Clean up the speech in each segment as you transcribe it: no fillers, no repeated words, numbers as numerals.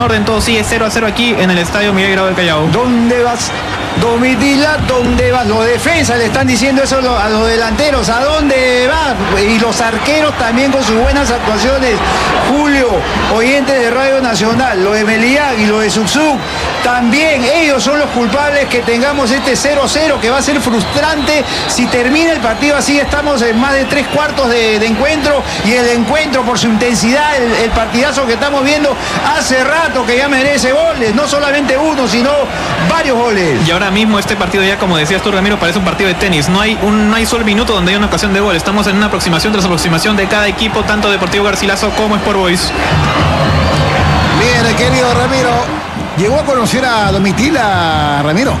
orden, todo sigue 0-0 aquí en el estadio Miguel Grau del Callao. ¿Dónde vas? Domitila, ¿dónde vas? Los defensas le están diciendo eso a los delanteros, ¿a dónde vas? Y los arqueros también con sus buenas actuaciones. Julio, oyente de Radio Nacional, lo de Meliag y lo de Suksuk, también ellos son los culpables que tengamos este 0-0 que va a ser frustrante. Si termina el partido así, estamos en más de 3/4 de encuentro, y el encuentro por su intensidad, el partidazo que estamos viendo hace rato que ya merece goles, no solamente uno, sino varios goles. Y ahora mismo este partido ya, como decías tú, Ramiro, parece un partido de tenis. No hay solo minuto donde hay una ocasión de gol. Estamos en una aproximación tras aproximación de cada equipo, tanto Deportivo Garcilaso como Sport Boys. Bien, querido Ramiro. ¿Llegó a conocer a Domitila, Ramiro?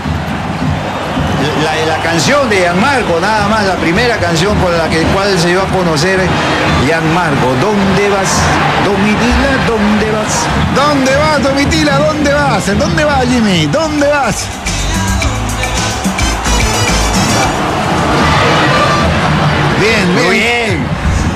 La canción de Gianmarco, nada más, la primera canción con la cual se iba a conocer Gianmarco. ¿Dónde vas, Domitila? ¿Dónde vas? ¿Dónde vas, Domitila? ¿Dónde vas? ¿Dónde vas, Jimmy? ¿Dónde vas? Bien, bien. Muy bien.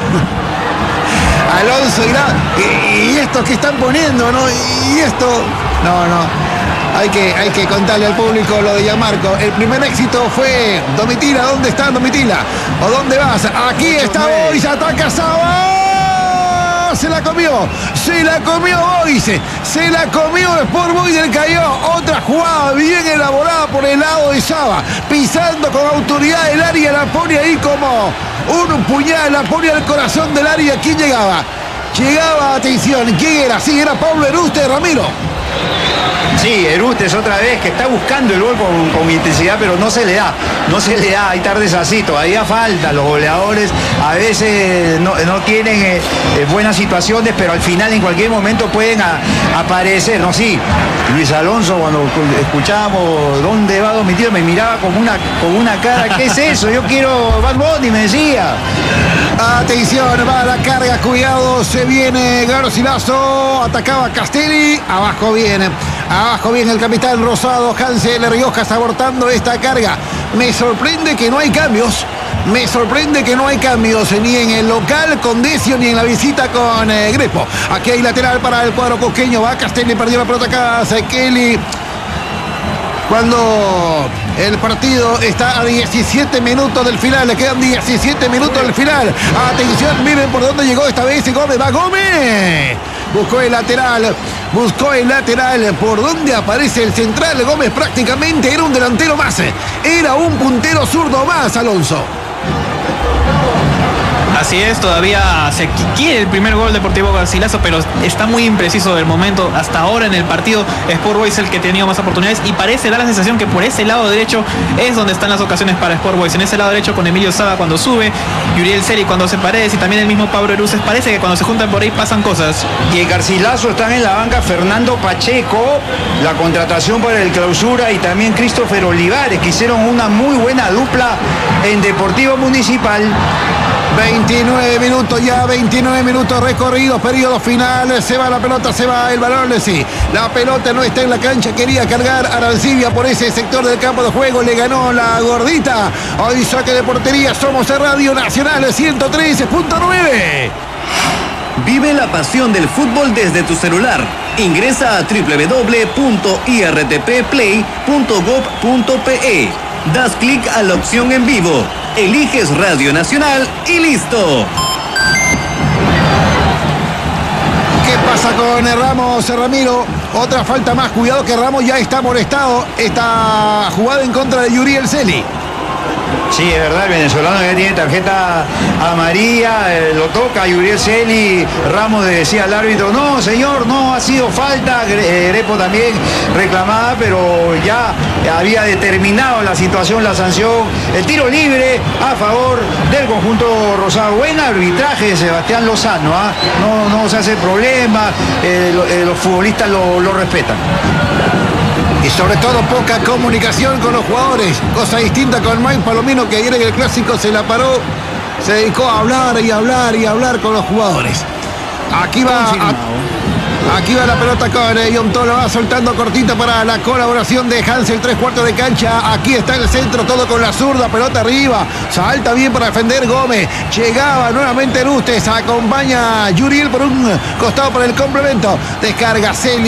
Alonso y esto que están poniendo, ¿no? Y esto. No. Hay que contarle al público lo de Gianmarco. El primer éxito fue Domitila. ¿Dónde está Domitila? ¿O dónde vas? Aquí está Boys. Ataca Saba. Se la comió Boys. Se la comió Sport Boys del Callao. Otra jugada bien elaborada por el lado de Saba. Pisando con autoridad el área. La pone ahí como un puñal. La pone al corazón del área. ¿Quién llegaba? Atención. ¿Quién era? Sí, era Pablo Eruste, Ramiro. Sí, Erustes otra vez que está buscando el gol con intensidad, pero no se le da, hay tardes así, todavía falta. Los goleadores a veces no tienen buenas situaciones, pero al final en cualquier momento pueden aparecer, ¿no? Sí, Luis Alonso, cuando escuchábamos ¿dónde va Domitila?, me miraba con una cara, ¿qué es eso? Yo quiero Bad Bunny, me decía. Atención, va la carga, cuidado, se viene Garcilaso, atacaba Castelli, abajo viene el capitán Rosado, Hansel Riojas abortando esta carga. Me sorprende que no hay cambios, ni en el local con Decio ni en la visita con Grepo. Aquí hay lateral para el cuadro cusqueño, va Castelli, perdió la pelota acá, Sekeli. Cuando el partido está a 17 minutos del final, le quedan 17 minutos del final. Atención, miren por dónde llegó esta vez Gómez, va Gómez. Buscó el lateral, por donde aparece el central. Gómez prácticamente era un delantero más, era un puntero zurdo más, Alonso. Así es, todavía se quiere el primer gol Deportivo Garcilaso, pero está muy impreciso del momento. Hasta ahora en el partido, Sport Boys es el que ha tenido más oportunidades y da la sensación que por ese lado derecho es donde están las ocasiones para Sport Boys. En ese lado derecho con Emilio Saba cuando sube, Yuriel Celi cuando se Paredes y también el mismo Pablo Eruces. Parece que cuando se juntan por ahí pasan cosas. Y en Garcilaso están en la banca Fernando Pacheco, la contratación para el Clausura, y también Christopher Olivares, que hicieron una muy buena dupla en Deportivo Municipal. 29 minutos recorridos, periodo final, se va la pelota, se va el balón, sí. La pelota no está en la cancha, quería cargar Arancibia por ese sector del campo de juego, le ganó la gordita. Hoy saque de portería, somos de Radio Nacional 113.9. Vive la pasión del fútbol desde tu celular. Ingresa a www.irtpplay.gov.pe. Das clic a la opción en vivo. Eliges Radio Nacional y listo. ¿Qué pasa con Ramos, Ramiro? Otra falta más, cuidado que Ramos ya está molestado. Esta jugada en contra de Yuriel Celi. Sí, es verdad, el venezolano ya tiene tarjeta amarilla, lo toca Yuriel Celi. Ramos le decía al árbitro, no señor, no ha sido falta. Grepo también reclamaba, pero ya había determinado la situación, la sanción. El tiro libre a favor del conjunto rosado. Buen arbitraje de Sebastián Lozano, ¿ah? No se hace problema, los futbolistas lo respetan. Y sobre todo poca comunicación con los jugadores. Cosa distinta con Mike Palomino, que ayer en el Clásico se la paró. Se dedicó a hablar con los jugadores. Aquí va Aquí va la pelota con Yontolo, va soltando cortita para la colaboración de Hansel, 3/4 de cancha. Aquí está el centro, todo con la zurda, pelota arriba. Salta bien para defender Gómez. Llegaba nuevamente Lustes, acompaña Yuriel por un costado para el complemento. Descarga Celia.